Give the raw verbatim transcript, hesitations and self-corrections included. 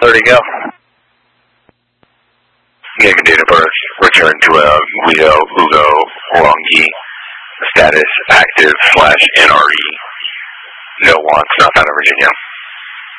thirty, go. Given date of birth, return to uh, Guido Hugo Orongi. Status active slash N R E. No wants, North Carolina, Virginia.